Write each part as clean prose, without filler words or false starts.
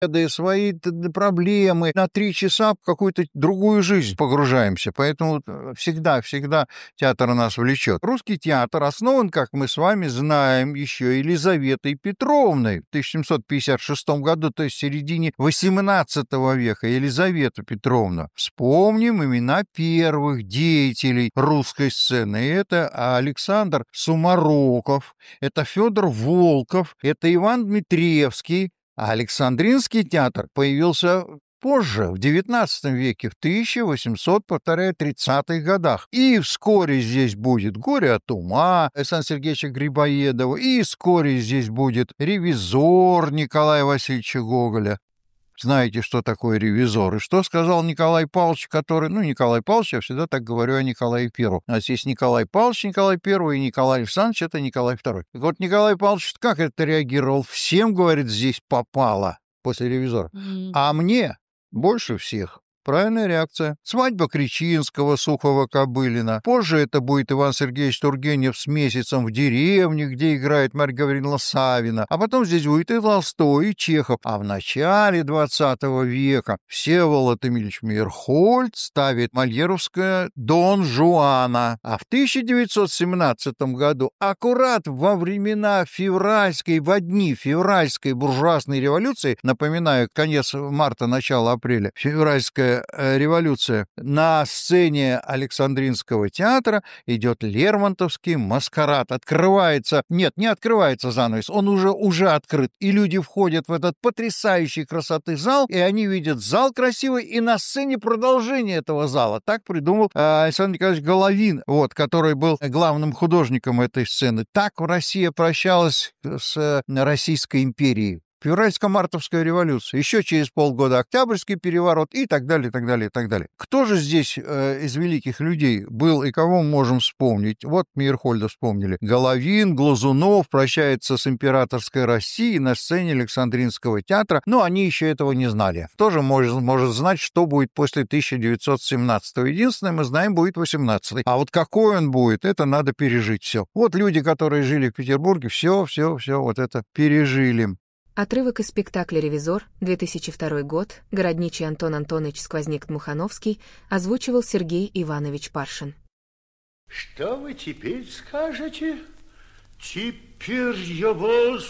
да и свои проблемы, на 3 часа в какую-то другую жизнь погружаемся. Поэтому всегда театр нас влечет. Русский театр основан, как мы с вами знаем, еще Елизаветой Петровной в 1756 году, то есть в середине XVIII века. Елизавета Петровна. Вспомним имена первых деятелей русской сцены. Это Александр Сумароков, это Федор Волков, это Иван Дмитриевский. А Александринский театр появился позже, в XIX веке, в 1830-х годах. И вскоре здесь будет «Горе от ума» Александра Сергеевича Грибоедова, и вскоре здесь будет «Ревизор» Николая Васильевича Гоголя. Знаете, что такое «Ревизор», и что сказал Николай Павлович, Николай Павлович, я всегда так говорю о Николае Первом. У нас есть Николай Павлович, Николай Первый, и Николай Александрович, это Николай Второй. Так вот, Николай Павлович как это реагировал? Всем, говорит, здесь попало после «Ревизора». А мне больше всех. Правильная реакция. Свадьба Кричинского, Сухова-Кобылина. Позже это будет Иван Сергеевич Тургенев с «Месяцем в деревне», где играет Марья Гавриловна Савина. А потом здесь будет и Толстой, и Чехов. А в начале XX века Всеволод Эмильевич Мейерхольд ставит мольеровское «Дон Жуана». А в 1917 году, аккурат во времена во дни февральской буржуазной революции, напоминаю, конец марта, начало апреля, февральская революция, на сцене Александринского театра идет Лермонтовский «Маскарад». Не открывается занавес, он уже открыт. И люди входят в этот потрясающей красоты зал, и они видят зал красивый, и на сцене продолжение этого зала. Так придумал Александр Николаевич Головин, который был главным художником этой сцены. Так Россия прощалась с Российской империей. Февральско-мартовская революция, еще через полгода Октябрьский переворот и так далее, и так далее, и так далее. Кто же здесь из великих людей был и кого мы можем вспомнить? Вот Мейерхольда вспомнили. Головин, Глазунов прощается с императорской Россией на сцене Александринского театра, но они еще этого не знали. Тоже может знать, что будет после 1917-го. Единственное, мы знаем, будет 18-й. А вот какой он будет, это надо пережить все. Вот люди, которые жили в Петербурге, все вот это пережили. Отрывок из спектакля «Ревизор», 2002 год, городничий Антон Антонович Сквозняк-Дмухановский, озвучивал Сергей Иванович Паршин. Что вы теперь скажете? Теперь я вас...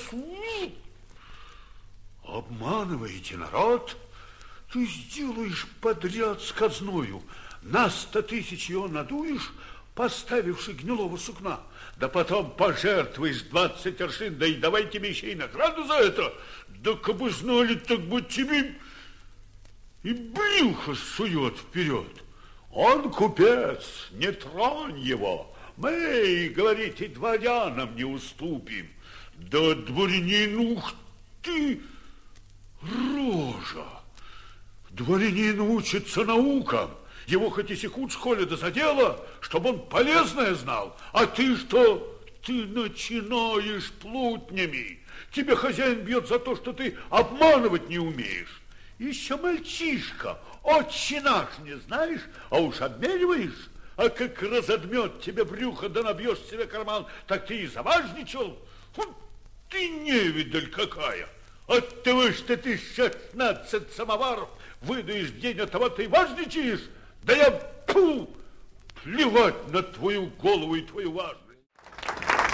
Обманываете народ? Ты сделаешь подряд с казною. На 100 тысяч его надуешь, поставивши гнилого сукна. Да потом пожертвуешь 20 аршин, да и давай тебе еще и награду за это. Да кабы знали, так бы тебе и брюхо сует вперед. Он купец, не тронь его. Мы, говорите, дворянам не уступим. Да дворянин, ух ты, рожа. Дворянин учится наукам. Его хоть и секут в школе, да за дело, чтобы он полезное знал. А ты что? Ты начинаешь плутнями. Тебя хозяин бьет за то, что ты обманывать не умеешь. Еще мальчишка, отче наш не знаешь, а уж обмениваешь. А как разодмет тебе брюхо, да набьешь себе карман, так ты и заважничал. Фу, ты невидаль какая. От того, что ты 16 самоваров выдаешь в день, от того ты важничаешь. Да я плевать на твою голову и твою важность.